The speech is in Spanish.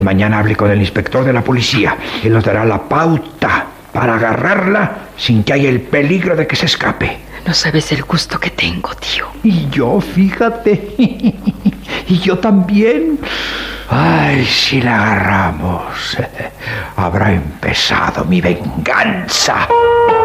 Mañana hable con el inspector de la policía. Él nos dará la pauta para agarrarla sin que haya el peligro de que se escape. No sabes el gusto que tengo, tío. Y yo, fíjate. Y yo también. Ay, si la agarramos, habrá empezado mi venganza.